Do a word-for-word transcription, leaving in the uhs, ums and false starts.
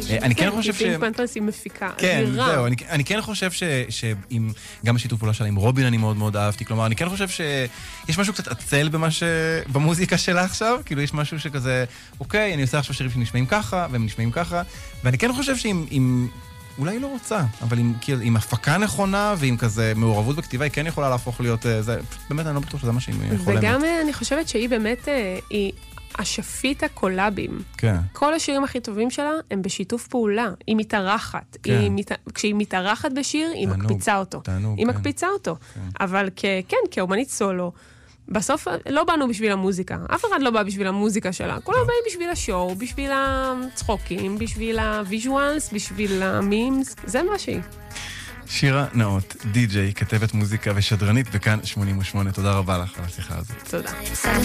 אני כן חושב ש... פינק פנתרס היא מפיקה. כן, זהו, אני כן חושב שעם, גם השיתוף פעולה שלה עם רובין אני מאוד מאוד אהבתי, כלומר, אני כן חושב שיש משהו קצת עצל במוזיקה שלה עכשיו, כאילו יש משהו שכזה, אוקיי, אני עושה עכשיו שירים שנשמעים ככה, והם נשמעים ככה, ואני כן חושב שעם... אולי לא רוצה, אבל עם, כאילו, עם הפקה נכונה ועם כזה מעורבות בכתיבה, היא כן יכולה להפוך להיות, זה, באמת אני לא בטוח שזה מה שהיא חולמת. וגם אני חושבת שהיא באמת, היא השפית הקולאבים. כן. כל השירים הכי טובים שלה הם בשיתוף פעולה, היא מתארחת. כן. היא מת... כשהיא מתארחת בשיר, היא תענוג, מקפיצה אותו. תענוג, היא כן. מקפיצה אותו. כן. אבל כ... כן, כאומנית סולו, בסוף לא באנו בשביל המוזיקה. אף אחד לא בא בשביל המוזיקה שלה. כולם באים בשביל השואו, בשביל הצחוקים, בשביל הוויז'ואלס, בשביל המימס. זה מה שהיא. שירה נאות, די-ג'יי, כתבת מוזיקה ושדרנית, וכאן שמונים ושמונה. תודה רבה לך על השיחה הזאת. תודה.